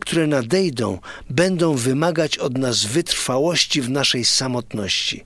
które nadejdą, będą wymagać od nas wytrwałości w naszej samotności.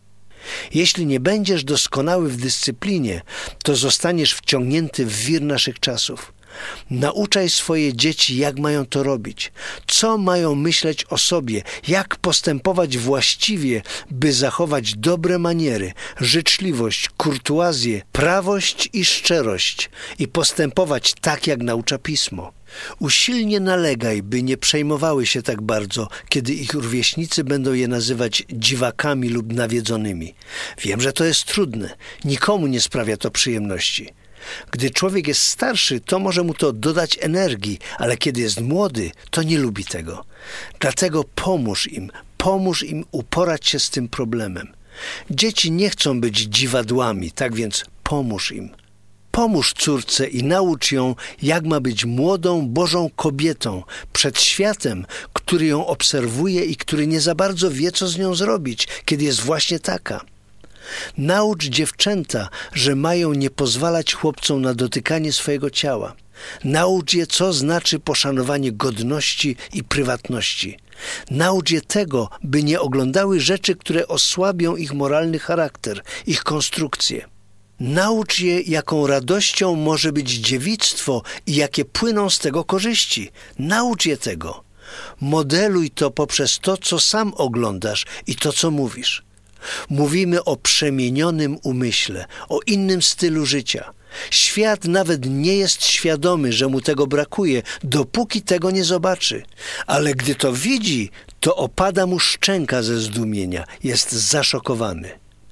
Jeśli nie będziesz doskonały w dyscyplinie, to zostaniesz wciągnięty w wir naszych czasów. Nauczaj swoje dzieci, jak mają to robić, co mają myśleć o sobie, jak postępować właściwie, by zachować dobre maniery, życzliwość, kurtuazję, prawość i szczerość i postępować tak, jak naucza Pismo. Usilnie nalegaj, by nie przejmowały się tak bardzo, kiedy ich rówieśnicy będą je nazywać dziwakami lub nawiedzonymi. Wiem, że to jest trudne, nikomu nie sprawia to przyjemności. Gdy człowiek jest starszy, to może mu to dodać energii, ale kiedy jest młody, to nie lubi tego. Dlatego pomóż im uporać się z tym problemem. Dzieci nie chcą być dziwadłami, tak więc pomóż im. Pomóż córce i naucz ją, jak ma być młodą, Bożą kobietą przed światem, który ją obserwuje i który nie za bardzo wie, co z nią zrobić, kiedy jest właśnie taka. Naucz dziewczęta, że mają nie pozwalać chłopcom na dotykanie swojego ciała. Naucz je, co znaczy poszanowanie godności i prywatności. Naucz je tego, by nie oglądały rzeczy, które osłabią ich moralny charakter, ich konstrukcję. Naucz je, jaką radością może być dziewictwo i jakie płyną z tego korzyści. Naucz je tego. Modeluj to poprzez to, co sam oglądasz i to, co mówisz. Mówimy o przemienionym umyśle, o innym stylu życia. Świat nawet nie jest świadomy, że mu tego brakuje, dopóki tego nie zobaczy. Ale gdy to widzi, to opada mu szczęka ze zdumienia, jest zaszokowany.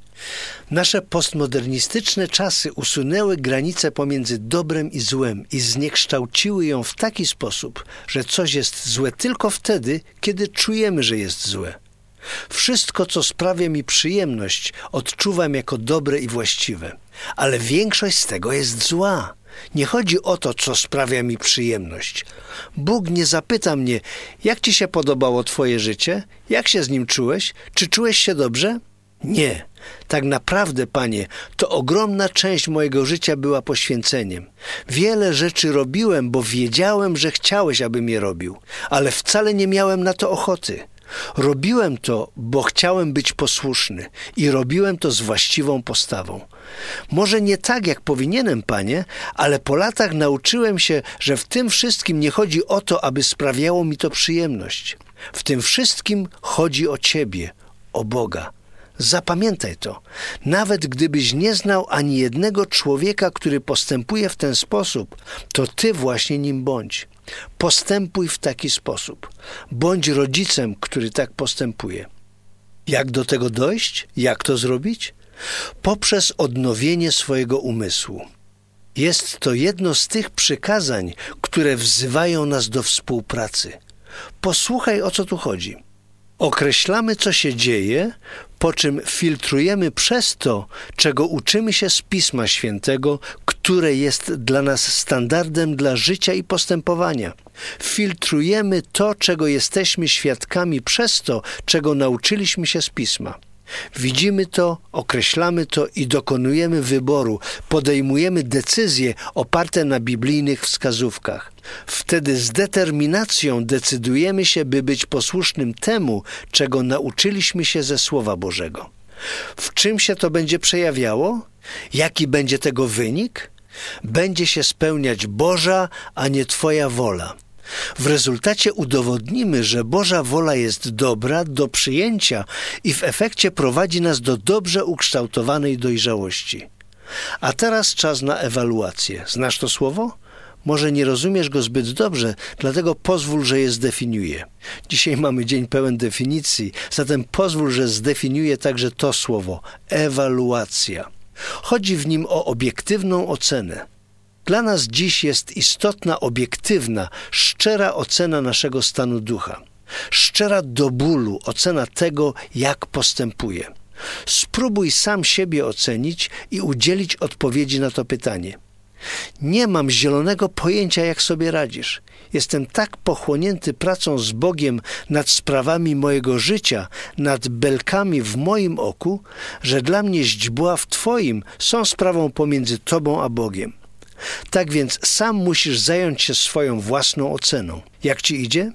Nasze postmodernistyczne czasy usunęły granice pomiędzy dobrem i złem i zniekształciły ją w taki sposób, że coś jest złe tylko wtedy, kiedy czujemy, że jest złe. Wszystko, co sprawia mi przyjemność, odczuwam jako dobre i właściwe. Ale większość z tego jest zła. Nie chodzi o to, co sprawia mi przyjemność. Bóg nie zapyta mnie, jak ci się podobało twoje życie? Jak się z nim czułeś? Czy czułeś się dobrze? Nie. Tak naprawdę, Panie, to ogromna część mojego życia była poświęceniem. Wiele rzeczy robiłem, bo wiedziałem, że chciałeś, abym je robił, ale wcale nie miałem na to ochoty. Robiłem to, bo chciałem być posłuszny i robiłem to z właściwą postawą. Może nie tak, jak powinienem, Panie, ale po latach nauczyłem się, że w tym wszystkim nie chodzi o to, aby sprawiało mi to przyjemność. W tym wszystkim chodzi o Ciebie, o Boga. Zapamiętaj to. Nawet gdybyś nie znał ani jednego człowieka, który postępuje w ten sposób, to Ty właśnie nim bądź. Postępuj w taki sposób. Bądź rodzicem, który tak postępuje. Jak do tego dojść? Jak to zrobić? Poprzez odnowienie swojego umysłu. Jest to jedno z tych przykazań, które wzywają nas do współpracy. Posłuchaj, o co tu chodzi. Określamy, co się dzieje, po czym filtrujemy przez to, czego uczymy się z Pisma Świętego, które jest dla nas standardem dla życia i postępowania. Filtrujemy to, czego jesteśmy świadkami przez to, czego nauczyliśmy się z Pisma. Widzimy to, określamy to i dokonujemy wyboru, podejmujemy decyzje oparte na biblijnych wskazówkach. Wtedy z determinacją decydujemy się, by być posłusznym temu, czego nauczyliśmy się ze Słowa Bożego. W czym się to będzie przejawiało? Jaki będzie tego wynik? Będzie się spełniać Boża, a nie Twoja wola. W rezultacie udowodnimy, że Boża wola jest dobra, do przyjęcia i w efekcie prowadzi nas do dobrze ukształtowanej dojrzałości. A teraz czas na ewaluację. Znasz to słowo? Może nie rozumiesz go zbyt dobrze, dlatego pozwól, że je zdefiniuję. Dzisiaj mamy dzień pełen definicji, zatem pozwól, że zdefiniuję także to słowo – ewaluacja. Chodzi w nim o obiektywną ocenę. Dla nas dziś jest istotna, obiektywna, szczera ocena naszego stanu ducha. Szczera do bólu ocena tego, jak postępuję. Spróbuj sam siebie ocenić i udzielić odpowiedzi na to pytanie. Nie mam zielonego pojęcia, jak sobie radzisz. Jestem tak pochłonięty pracą z Bogiem nad sprawami mojego życia, nad belkami w moim oku, że dla mnie źdźbła w Twoim są sprawą pomiędzy Tobą a Bogiem. Tak więc sam musisz zająć się swoją własną oceną. Jak ci idzie?